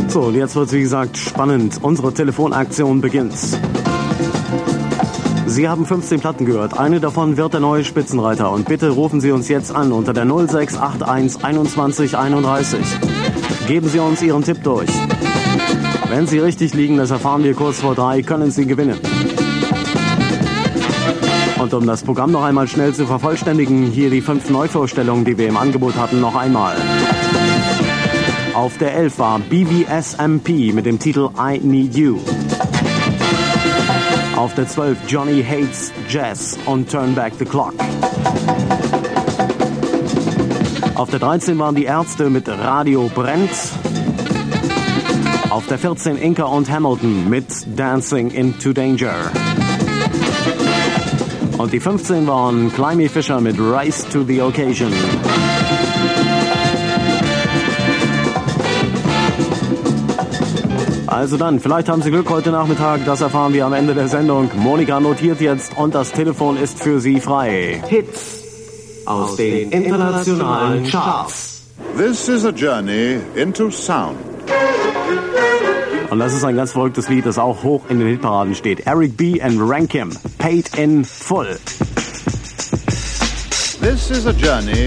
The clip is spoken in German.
So, und jetzt wird, wie gesagt, spannend. Unsere Telefonaktion beginnt. Sie haben 15 Platten gehört. Eine davon wird der neue Spitzenreiter. Und bitte rufen Sie uns jetzt an unter der 0681 21 31. Geben Sie uns Ihren Tipp durch. Wenn Sie richtig liegen, das erfahren wir kurz vor 3, können Sie gewinnen. Und um das Programm noch einmal schnell zu vervollständigen, hier die 5 Neuvorstellungen, die wir im Angebot hatten, noch einmal. Auf der 11 war BVSMP mit dem Titel I Need You. Auf der 12 Johnny Hates Jazz und Turn Back the Clock. Auf der 13 waren die Ärzte mit Radio brennt. Auf der 14 Inca und Hamilton mit Dancing into Danger. Und die 15 waren Climby Fisher mit Rise to the Occasion. Also dann, vielleicht haben Sie Glück heute Nachmittag, das erfahren wir am Ende der Sendung. Monika notiert jetzt und das Telefon ist für Sie frei. Hits aus den internationalen Charts. This is a journey into sound. Und das ist ein ganz verrücktes Lied, das auch hoch in den Hitparaden steht. Eric B. and Rankim, Paid in Full. This is a journey